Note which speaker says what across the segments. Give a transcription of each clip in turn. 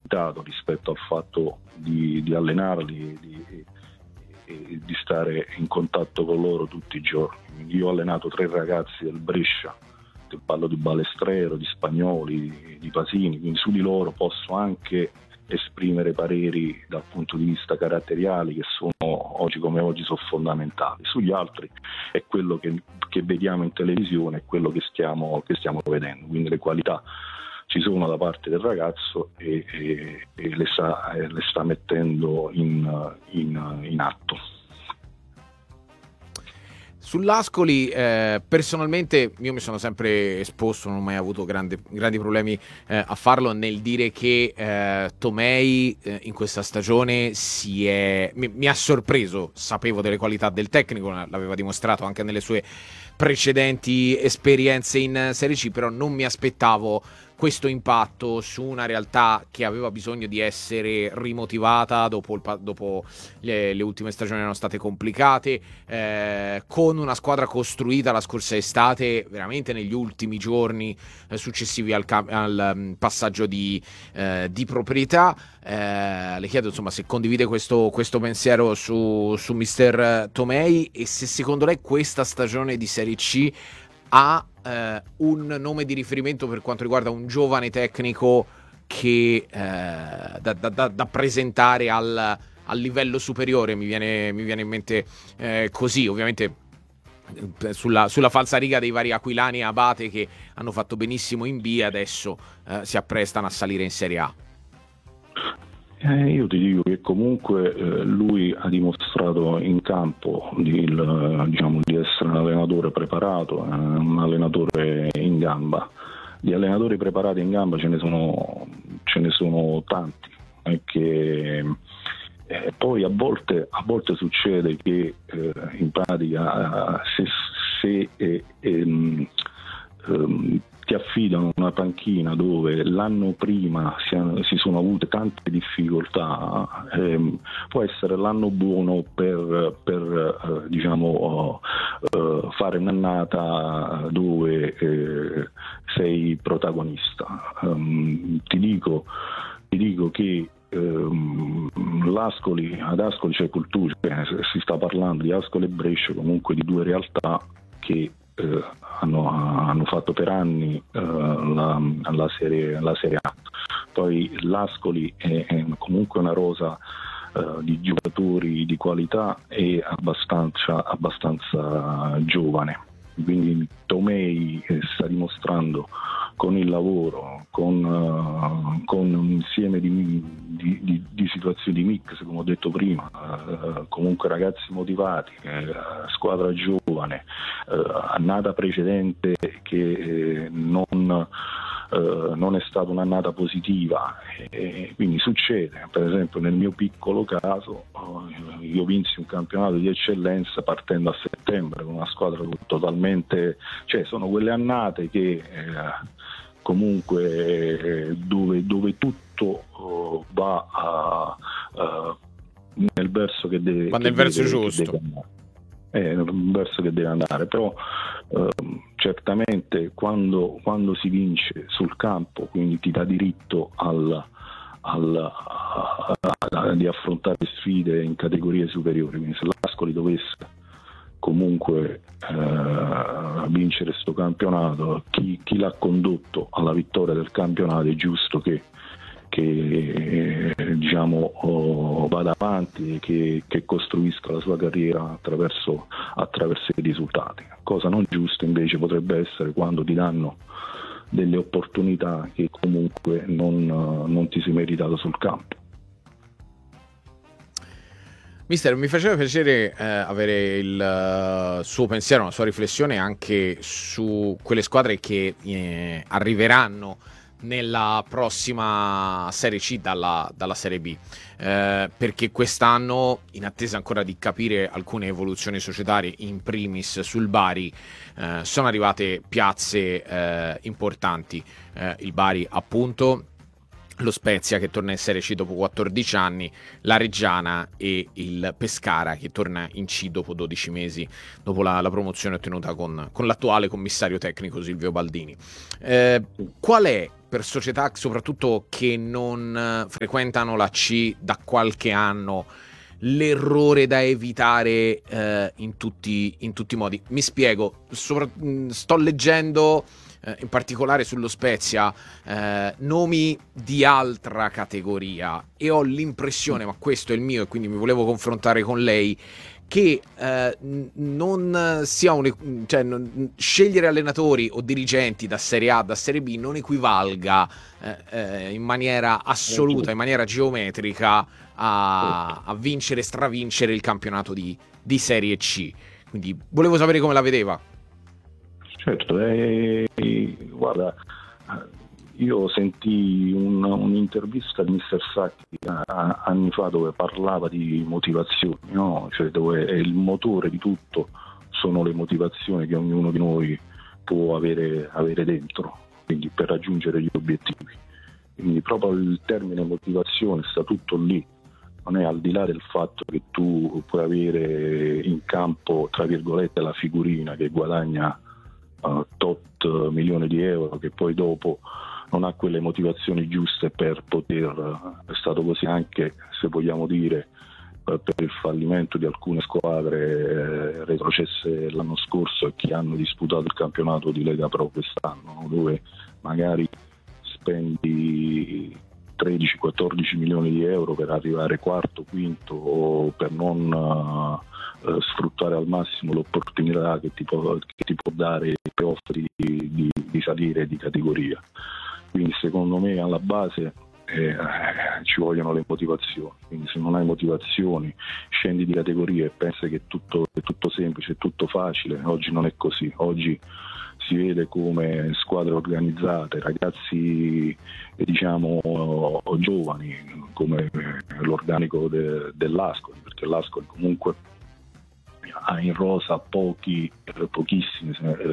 Speaker 1: limitato rispetto al fatto di allenarli, di stare in contatto con loro tutti i giorni. Io ho allenato 3 ragazzi del Brescia, parlo di Balestrero, di Spagnoli, di Pasini, quindi su di loro posso anche esprimere pareri dal punto di vista caratteriali che sono oggi come oggi sono fondamentali. Sugli altri è quello che vediamo in televisione, è quello che stiamo vedendo, quindi le qualità ci sono da parte del ragazzo e le sta mettendo in atto.
Speaker 2: Sull'Ascoli, personalmente io mi sono sempre esposto, non ho mai avuto grandi problemi a farlo, nel dire che Tomei in questa stagione mi ha sorpreso. Sapevo delle qualità del tecnico, l'aveva dimostrato anche nelle sue precedenti esperienze in Serie C, però non mi aspettavo questo impatto su una realtà che aveva bisogno di essere rimotivata dopo le ultime stagioni erano state complicate, con una squadra costruita la scorsa estate veramente negli ultimi giorni successivi al passaggio di proprietà. Le chiedo insomma se condivide questo pensiero su mister Tomei e se secondo lei questa stagione di Serie C ha un nome di riferimento per quanto riguarda un giovane tecnico che da presentare al livello superiore. Mi viene in mente così, ovviamente sulla falsariga dei vari aquilani e Abate che hanno fatto benissimo in B, adesso si apprestano a salire in Serie A.
Speaker 1: Io ti dico che comunque lui ha dimostrato in campo di essere un allenatore preparato, un allenatore in gamba. Di allenatori preparati in gamba ce ne sono tanti. Poi a volte succede che in pratica se ti affidano una panchina dove l'anno prima si sono avute tante difficoltà, può essere l'anno buono per fare un'annata dove sei protagonista. Ti dico che ad Ascoli c'è cultura, si sta parlando di Ascoli e Brescia, comunque di 2 realtà che hanno fatto per anni la Serie A. Poi l'Ascoli è comunque una rosa di giocatori di qualità e abbastanza giovane, quindi Tomei sta dimostrando con il lavoro, con un insieme di situazioni, di mix, come ho detto prima, comunque ragazzi motivati, squadra giovane, annata precedente che non è stata un'annata positiva, quindi succede. Per esempio nel mio piccolo caso io vinsi un campionato di eccellenza partendo a settembre con una squadra totalmente, cioè sono quelle annate che comunque dove tutto va nel verso che deve,
Speaker 2: nel verso giusto,
Speaker 1: nel verso che deve andare. Però certamente quando si vince sul campo, quindi ti dà diritto di affrontare sfide in categorie superiori. Quindi se l'Ascoli dovesse comunque vincere questo campionato, chi l'ha condotto alla vittoria del campionato è giusto che vada avanti e che costruisca la sua carriera attraverso i risultati. Cosa non giusta invece potrebbe essere quando ti danno delle opportunità che comunque non ti sei meritato sul campo.
Speaker 2: Mister, mi faceva piacere avere il suo pensiero, la sua riflessione anche su quelle squadre che arriveranno nella prossima Serie C dalla Serie B, perché quest'anno, in attesa ancora di capire alcune evoluzioni societarie, in primis sul Bari, sono arrivate piazze importanti, il Bari appunto, lo Spezia che torna in Serie C dopo 14 anni, la Reggiana e il Pescara che torna in C dopo 12 mesi, dopo la promozione ottenuta con l'attuale commissario tecnico Silvio Baldini. Qual è per società soprattutto che non frequentano la C da qualche anno, l'errore da evitare in tutti i modi. Mi spiego, sto leggendo in particolare sullo Spezia nomi di altra categoria e ho l'impressione, ma questo è il mio e quindi mi volevo confrontare con lei, che non sia scegliere allenatori o dirigenti da Serie A, da Serie B non equivalga in maniera assoluta, in maniera geometrica a vincere, stravincere il campionato di Serie C. Quindi volevo sapere come la vedeva.
Speaker 1: Certo, guarda, io sentì un'intervista di Mr. Sacchi anni fa dove parlava di motivazioni, no? Cioè dove il motore di tutto sono le motivazioni che ognuno di noi può avere dentro, quindi per raggiungere gli obiettivi. Quindi proprio il termine motivazione sta tutto lì, non è al di là del fatto che tu puoi avere in campo, tra virgolette, la figurina che guadagna tot milioni di euro, che poi dopo non ha quelle motivazioni giuste per poter, è stato così anche, se vogliamo dire, per il fallimento di alcune squadre retrocesse l'anno scorso e che hanno disputato il campionato di Lega Pro quest'anno, no? Dove magari spendi 13-14 milioni di euro per arrivare quarto, quinto, o per non sfruttare al massimo l'opportunità che ti può dare il playoff di salire di categoria. Quindi secondo me alla base ci vogliono le motivazioni, quindi se non hai motivazioni scendi di categoria e pensi che è tutto semplice, è tutto facile. Oggi non è così, oggi si vede come squadre organizzate, ragazzi diciamo giovani, come l'organico dell'Ascoli, perché l'Ascoli comunque ha in rosa pochissimi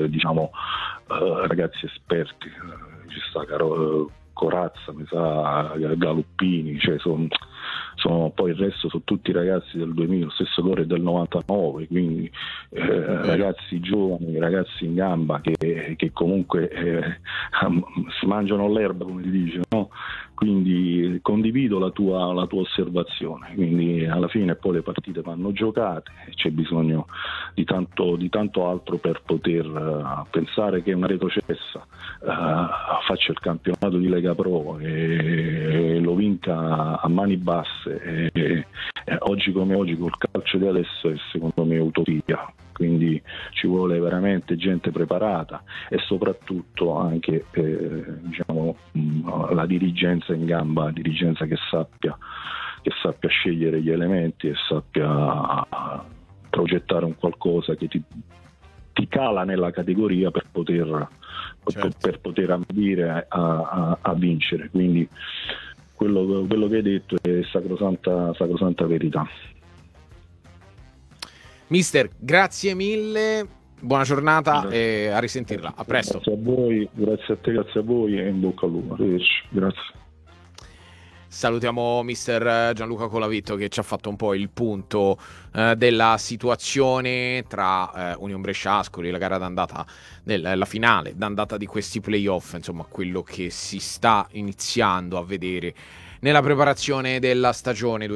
Speaker 1: ragazzi esperti. Ci sta Corazza, mi sa, Galuppini, cioè sono poi il resto sono tutti ragazzi del 2000, lo stesso Torre del 99, quindi ragazzi giovani, ragazzi in gamba che comunque si mangiano l'erba, come si dice, no? Quindi condivido la tua osservazione, quindi alla fine poi le partite vanno giocate e c'è bisogno di tanto altro per poter pensare che una retrocessa faccia il campionato di Lega Pro e lo vinca a mani basse oggi come oggi col calcio di adesso è secondo me utopia. Quindi ci vuole veramente gente preparata e soprattutto anche la dirigenza in gamba, dirigenza che sappia scegliere gli elementi e sappia progettare un qualcosa che ti cala nella categoria per poter ambire a vincere. Quindi quello che hai detto è sacrosanta verità.
Speaker 2: Mister, grazie mille, buona giornata e a risentirla, a presto.
Speaker 1: Grazie a voi, grazie a te, grazie a voi e in bocca al lupo. Arrivederci, grazie.
Speaker 2: Salutiamo mister Gianluca Colavitto che ci ha fatto un po' il punto della situazione tra Union Brescia Ascoli, la gara d'andata, la finale d'andata di questi playoff, insomma quello che si sta iniziando a vedere nella preparazione della stagione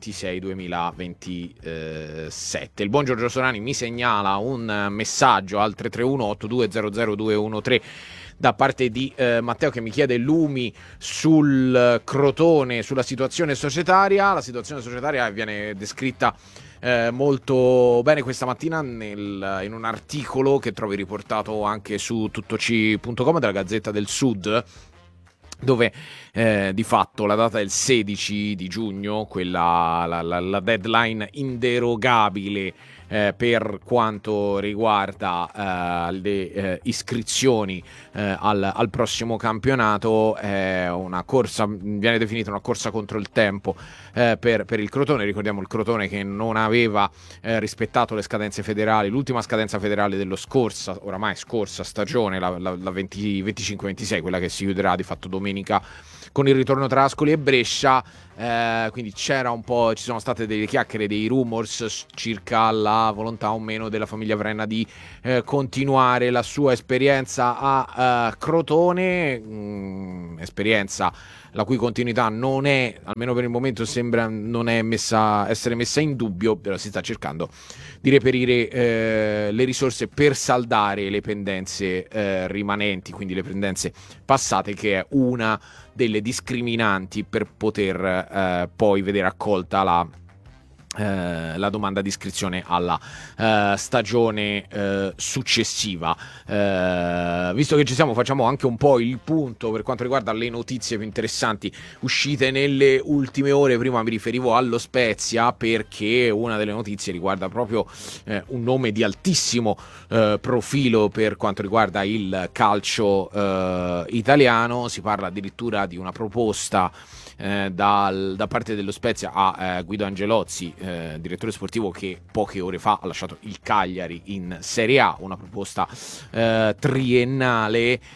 Speaker 2: 2026-2027. Il buon Giorgio Sorani mi segnala un messaggio al 331-8200-213 da parte di Matteo che mi chiede lumi sul Crotone, sulla situazione societaria. La situazione societaria viene descritta molto bene questa mattina in un articolo che trovi riportato anche su tuttoci.com della Gazzetta del Sud, dove di fatto la data del 16 di giugno, quella la deadline inderogabile per quanto riguarda le iscrizioni al prossimo campionato, è una corsa, viene definita una corsa contro il tempo per il Crotone. Ricordiamo il Crotone che non aveva rispettato le scadenze federali, l'ultima scadenza federale oramai scorsa stagione, la 25-26, quella che si chiuderà di fatto domenica con il ritorno tra Ascoli e Brescia. quindi c'era un po', ci sono state delle chiacchiere, dei rumors circa la volontà o meno della famiglia Vrenna di continuare la sua esperienza a Crotone, esperienza la cui continuità non è, almeno per il momento sembra non è essere messa in dubbio, però si sta cercando di reperire le risorse per saldare le pendenze rimanenti, quindi le pendenze passate, che è una delle discriminanti per poter poi vedere accolta la domanda di iscrizione alla stagione successiva. Visto che ci siamo, facciamo anche un po' il punto per quanto riguarda le notizie più interessanti uscite nelle ultime ore. Prima mi riferivo allo Spezia perché una delle notizie riguarda proprio un nome di altissimo profilo per quanto riguarda il calcio italiano. Si parla addirittura di una proposta da parte dello Spezia a Guido Angelozzi, direttore sportivo, che poche ore fa ha lasciato il Cagliari in Serie A, una proposta triennale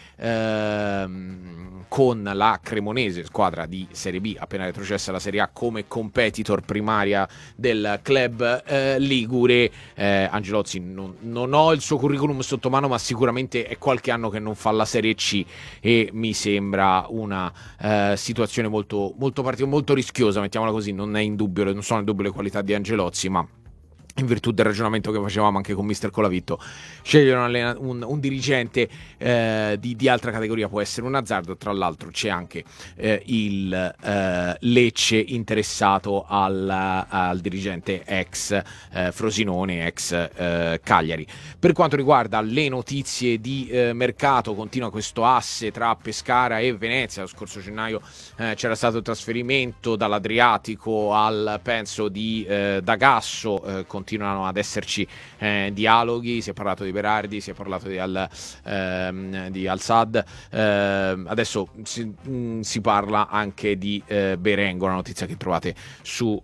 Speaker 2: con la Cremonese, squadra di Serie B appena retrocessa alla Serie A, come competitor primaria del club ligure. Angelozzi non ho il suo curriculum sotto mano, ma sicuramente è qualche anno che non fa la Serie C e mi sembra una situazione molto, molto molto rischiosa, mettiamola così. Non sono in dubbio le qualità di Angelozzi, ma in virtù del ragionamento che facevamo anche con Mister Colavitto, scegliere un dirigente di altra categoria può essere un azzardo. Tra l'altro c'è anche il Lecce interessato al dirigente ex Frosinone, ex Cagliari. Per quanto riguarda le notizie di mercato, continua questo asse tra Pescara e Venezia. Lo scorso gennaio c'era stato il trasferimento dall'Adriatico al penso di D'Agasso, continuano ad esserci dialoghi, si è parlato di Berardi, si è parlato di Al-Sad, adesso si parla anche di Berengo, una notizia che trovate su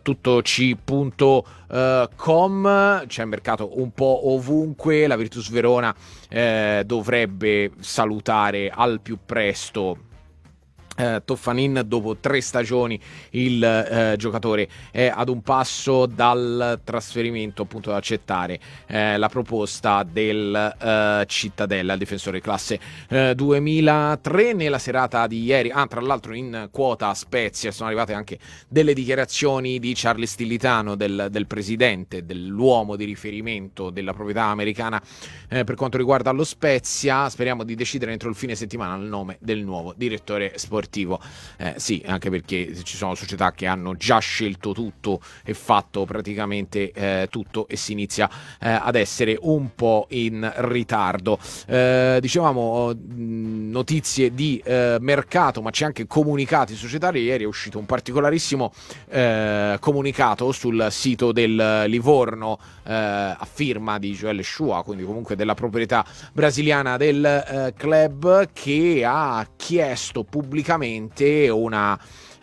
Speaker 2: tuttoc.com. C'è mercato un po' ovunque. La Virtus Verona dovrebbe salutare al più presto Toffanin dopo 3 stagioni. Il giocatore è ad un passo dal trasferimento, appunto, da accettare la proposta del Cittadella, il difensore classe 2003. Nella serata di ieri, tra l'altro in quota Spezia, sono arrivate anche delle dichiarazioni di Charlie Stillitano, del presidente, dell'uomo di riferimento della proprietà americana per quanto riguarda lo Spezia. Speriamo di decidere entro il fine settimana il nome del nuovo direttore sportivo. Sì, anche perché ci sono società che hanno già scelto tutto e fatto praticamente tutto, e si inizia ad essere un po' in ritardo. Dicevamo notizie di mercato, ma c'è anche comunicati societari. Ieri è uscito un particolarissimo comunicato sul sito del Livorno a firma di Joel Shua, quindi comunque della proprietà brasiliana del club, che ha chiesto pubblicamente una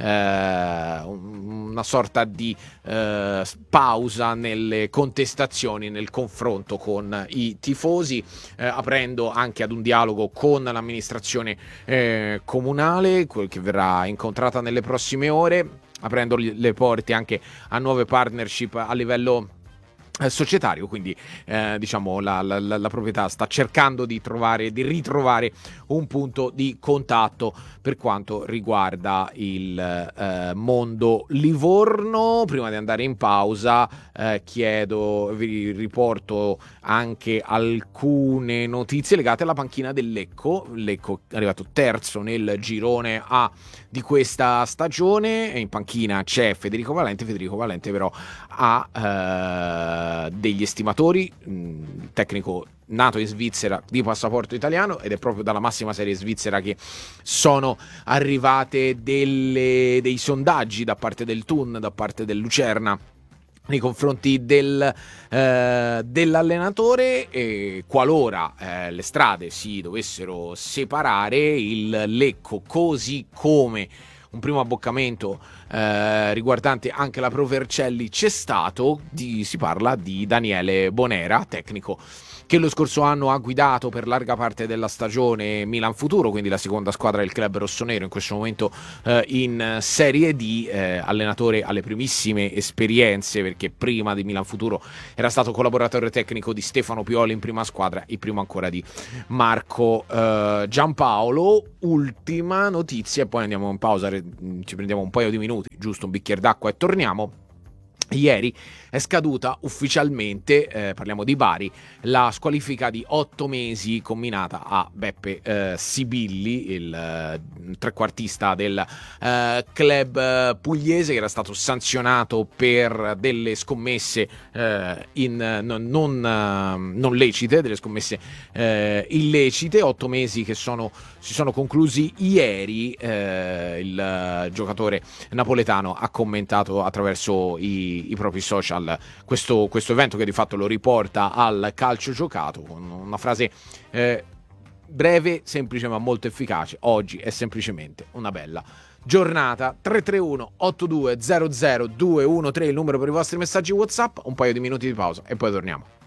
Speaker 2: sorta di pausa nelle contestazioni, nel confronto con i tifosi, aprendo anche ad un dialogo con l'amministrazione comunale, che verrà incontrata nelle prossime ore, aprendo le porte anche a nuove partnership a livello societario. Quindi diciamo la proprietà sta cercando di ritrovare un punto di contatto per quanto riguarda il mondo Livorno. Prima di andare in pausa vi riporto anche alcune notizie legate alla panchina del Lecco. Lecco è arrivato terzo nel girone A di questa stagione, e in panchina c'è Federico Valente però ha degli estimatori, tecnico nato in Svizzera di passaporto italiano, ed è proprio dalla massima serie svizzera che sono arrivate dei sondaggi da parte del Thun, da parte del Lucerna, nei confronti dell'allenatore. E qualora le strade si dovessero separare, il Lecco, così come un primo abboccamento riguardante anche la Pro Vercelli c'è stato. Si parla di Daniele Bonera, tecnico che lo scorso anno ha guidato per larga parte della stagione Milan Futuro, quindi la seconda squadra del club rossonero, in questo momento in Serie D, allenatore alle primissime esperienze, perché prima di Milan Futuro era stato collaboratore tecnico di Stefano Pioli in prima squadra e prima ancora di Marco Giampaolo. Ultima notizia e poi andiamo in pausa, ci prendiamo un paio di minuti, giusto un bicchiere d'acqua e torniamo. Ieri è scaduta ufficialmente, parliamo di Bari, la squalifica di 8 mesi combinata a Beppe Sibilli, il trequartista del club pugliese, che era stato sanzionato per delle scommesse non lecite, delle scommesse illecite. 8 mesi che si sono conclusi ieri. Il giocatore napoletano ha commentato attraverso i propri social questo evento, che di fatto lo riporta al calcio giocato, con una frase breve, semplice ma molto efficace: oggi è semplicemente una bella giornata. 331 8200 213 il numero per i vostri messaggi WhatsApp. Un paio di minuti di pausa e poi torniamo.